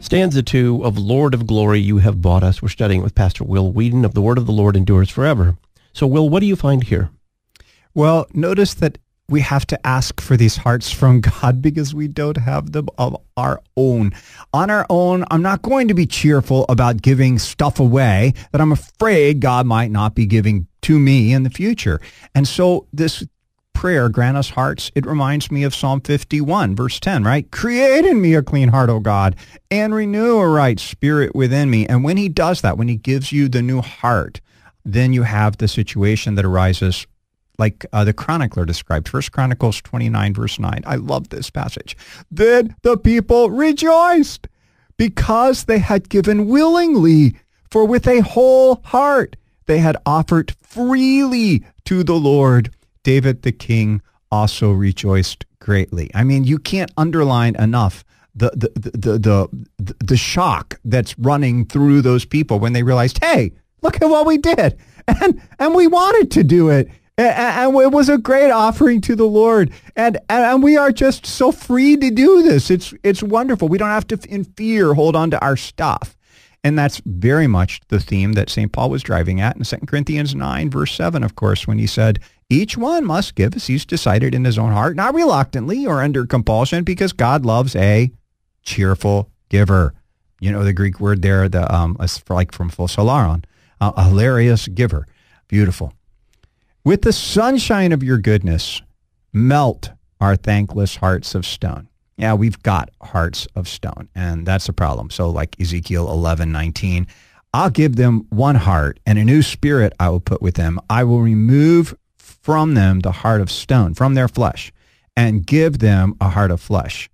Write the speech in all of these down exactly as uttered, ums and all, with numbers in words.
Stanza two of Lord of Glory, You Have Bought Us. We're studying with Pastor Will Whedon of The Word of the Lord Endures Forever. So, Will, what do you find here? Well, notice that we have to ask for these hearts from God because we don't have them of our own. On our own, I'm not going to be cheerful about giving stuff away that I'm afraid God might not be giving to me in the future. And so this prayer, grant us hearts, it reminds me of Psalm fifty-one, verse ten, right? Create in me a clean heart, O God, and renew a right spirit within me. And when he does that, when he gives you the new heart, then you have the situation that arises like uh, the chronicler described. First Chronicles twenty-nine, verse nine. I love this passage. Then the people rejoiced because they had given willingly, for with a whole heart they had offered freely to the Lord. David the king also rejoiced greatly. I mean, you can't underline enough the the the the the, the shock that's running through those people when they realized, hey, look at what we did, and and we wanted to do it, and, and it was a great offering to the Lord, and and we are just so free to do this. It's it's wonderful. We don't have to in fear hold on to our stuff. And that's very much the theme that Saint Paul was driving at in Second Corinthians nine, verse seven, of course, when he said, each one must give as he's decided in his own heart, not reluctantly or under compulsion, because God loves a cheerful giver. You know, the Greek word there, the um, like from philosolaron, uh, a hilarious giver. Beautiful. With the sunshine of your goodness, melt our thankless hearts of stone. Yeah, we've got hearts of stone, and that's a problem. So like Ezekiel eleven nineteen, I'll give them one heart, and a new spirit I will put with them. I will remove from them the heart of stone, from their flesh, and give them a heart of flesh.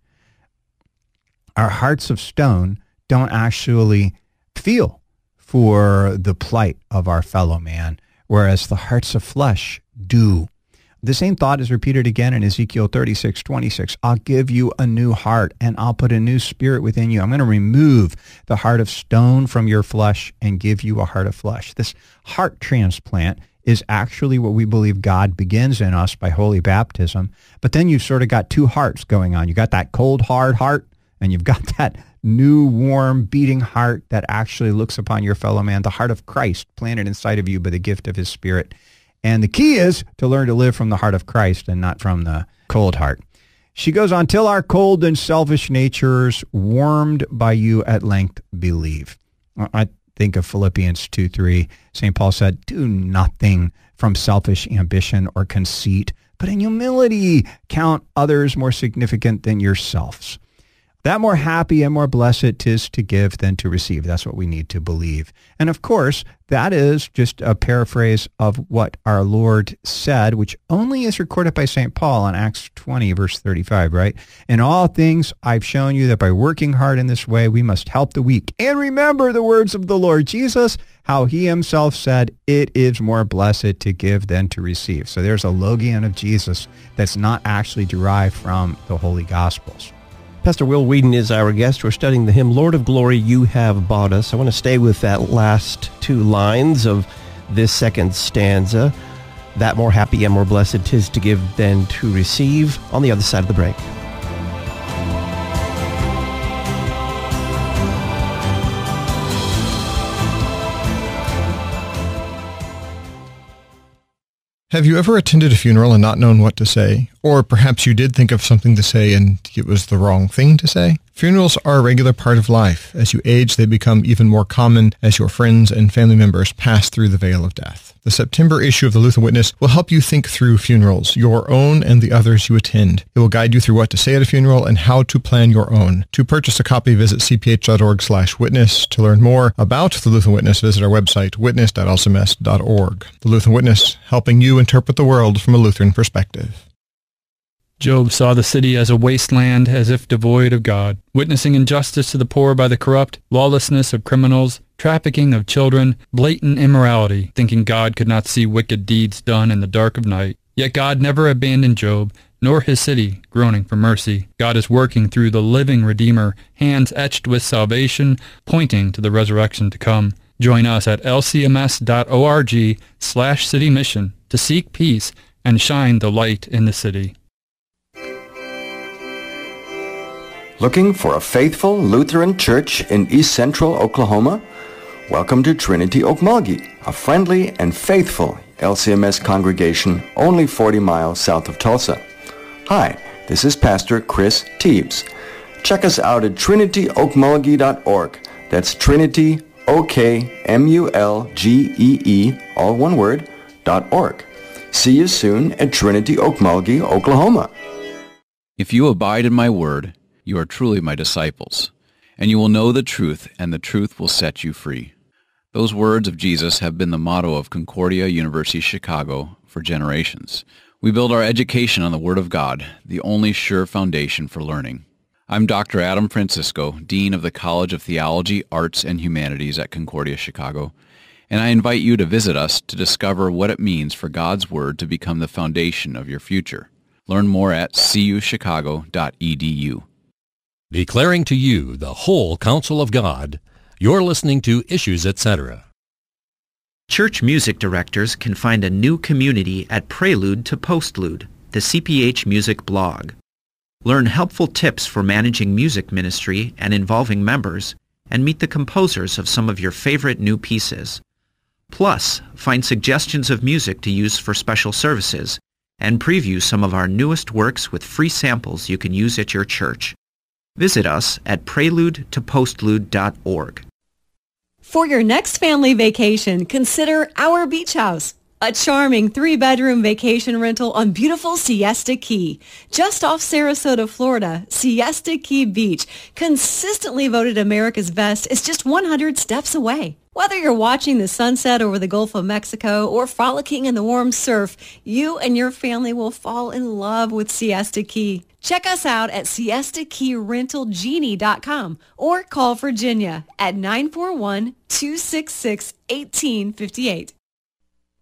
Our hearts of stone don't actually feel for the plight of our fellow man, whereas the hearts of flesh do. The same thought is repeated again in Ezekiel thirty-six twenty-six. I'll give you a new heart, and I'll put a new spirit within you. I'm going to remove the heart of stone from your flesh and give you a heart of flesh. This heart transplant is actually what we believe God begins in us by holy baptism. But then you've sort of got two hearts going on. You've got that cold, hard heart, and you've got that new, warm, beating heart that actually looks upon your fellow man, the heart of Christ planted inside of you by the gift of his Spirit. And the key is to learn to live from the heart of Christ and not from the cold heart. She goes on, till our cold and selfish natures, warmed by you at length, believe. I think of Philippians two three. Saint Paul said, do nothing from selfish ambition or conceit, but in humility count others more significant than yourselves. That more happy and more blessed 'tis to give than to receive. That's what we need to believe. And of course, that is just a paraphrase of what our Lord said, which only is recorded by Saint Paul in Acts twenty, verse thirty-five, right? In all things, I've shown you that by working hard in this way, we must help the weak. And remember the words of the Lord Jesus, how he himself said, it is more blessed to give than to receive. So there's a logion of Jesus that's not actually derived from the Holy Gospels. Pastor Will Whedon is our guest. We're studying the hymn, Lord of Glory, You Have Bought Us. I want to stay with that last two lines of this second stanza. That more happy and more blessed 'tis to give than to receive, on the other side of the break. Have you ever attended a funeral and not known what to say? Or perhaps you did think of something to say and it was the wrong thing to say? Funerals are a regular part of life. As you age, they become even more common as your friends and family members pass through the veil of death. The September issue of the Lutheran Witness will help you think through funerals, your own and the others you attend. It will guide you through what to say at a funeral and how to plan your own. To purchase a copy, visit c p h dot org slash witness. To learn more about the Lutheran Witness, visit our website, witness dot l c m s dot org. The Lutheran Witness, helping you interpret the world from a Lutheran perspective. Job saw the city as a wasteland, as if devoid of God, witnessing injustice to the poor by the corrupt, lawlessness of criminals, trafficking of children, blatant immorality, thinking God could not see wicked deeds done in the dark of night. Yet God never abandoned Job, nor his city, groaning for mercy. God is working through the living Redeemer, hands etched with salvation, pointing to the resurrection to come. Join us at l c m s dot org slash city mission to seek peace and shine the light in the city. Looking for a faithful Lutheran church in East Central Oklahoma? Welcome to Trinity Okmulgee, a friendly and faithful L C M S congregation only forty miles south of Tulsa. Hi, this is Pastor Chris Teebs. Check us out at trinity okmulgee dot org. That's Trinity, O K M U L G E E, all one word, dot org. See you soon at Trinity Okmulgee, Oklahoma. If you abide in my word, you are truly my disciples, and you will know the truth, and the truth will set you free. Those words of Jesus have been the motto of Concordia University Chicago for generations. We build our education on the Word of God, the only sure foundation for learning. I'm Doctor Adam Francisco, Dean of the College of Theology, Arts, and Humanities at Concordia Chicago, and I invite you to visit us to discover what it means for God's Word to become the foundation of your future. Learn more at c u chicago dot e d u. Declaring to you the whole counsel of God, you're listening to Issues, et cetera. Church music directors can find a new community at Prelude to Postlude, the C P H Music blog. Learn helpful tips for managing music ministry and involving members, and meet the composers of some of your favorite new pieces. Plus, find suggestions of music to use for special services, and preview some of our newest works with free samples you can use at your church. Visit us at prelude to postlude dot org. For your next family vacation, consider Our Beach House, a charming three-bedroom vacation rental on beautiful Siesta Key. Just off Sarasota, Florida, Siesta Key Beach, consistently voted America's best, is just one hundred steps away. Whether you're watching the sunset over the Gulf of Mexico or frolicking in the warm surf, you and your family will fall in love with Siesta Key. Check us out at siesta key rental genie dot com or call Virginia at nine four one, two six six, one eight five eight.